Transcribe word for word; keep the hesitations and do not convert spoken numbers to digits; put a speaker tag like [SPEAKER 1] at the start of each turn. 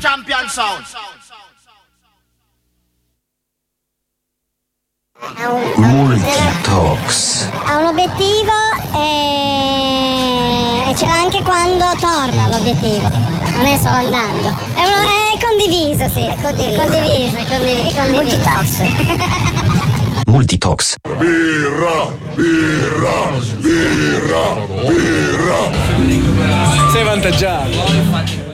[SPEAKER 1] Champion sound.
[SPEAKER 2] Multitox.
[SPEAKER 3] Ha un obiettivo e... e ce l'ha anche quando torna l'obiettivo. Non è solo andando. È, uno... è condiviso, sì. È condiviso. Condiviso, è condiviso. È condiviso.
[SPEAKER 2] Multitox.
[SPEAKER 4] Birra, birra, birra, birra.
[SPEAKER 5] Sei vantaggiato.